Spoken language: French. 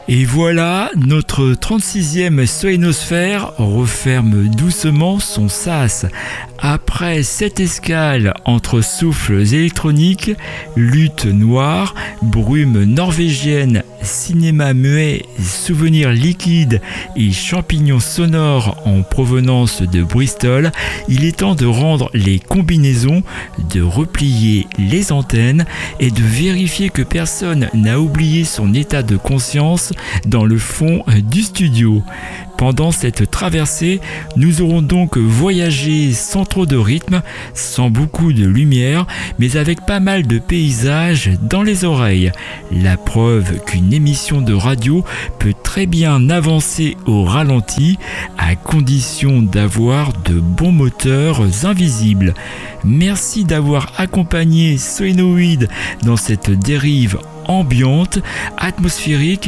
Et voilà, notre 36e solénosphère referme doucement son sas. Après cette escale entre souffles électroniques, lutte noire, brume norvégienne, cinéma muet, souvenirs liquides et champignons sonores en provenance de Bristol, il est temps de rendre les combinaisons, de replier les antennes et de vérifier que personne n'a oublié son état de conscience dans le fond du studio. Pendant cette traversée, nous aurons donc voyagé sans trop de rythme, sans beaucoup de lumière, mais avec pas mal de paysages dans les oreilles. La preuve qu'une émission de radio peut très bien avancer au ralenti, à condition d'avoir de bons moteurs invisibles. Merci d'avoir accompagné Solénoïde dans cette dérive ambiante, atmosphérique